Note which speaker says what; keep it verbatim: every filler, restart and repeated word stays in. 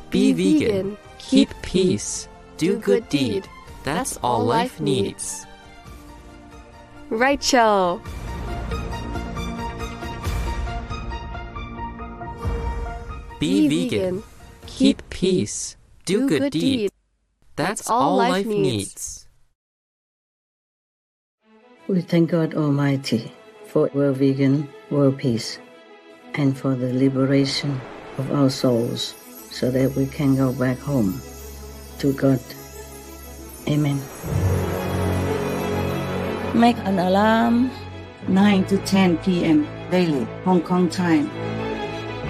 Speaker 1: Be vegan, keep peace, do good deed. That's all life needs.
Speaker 2: Rachel.
Speaker 1: Be vegan, keep peace, do good deed. That's all life needs.
Speaker 3: We thank God Almighty for world vegan, world peace, and for the liberation of our souls so that we can go back home to God. Amen.
Speaker 4: Make an alarm
Speaker 5: nine to ten p.m. daily, Hong Kong time.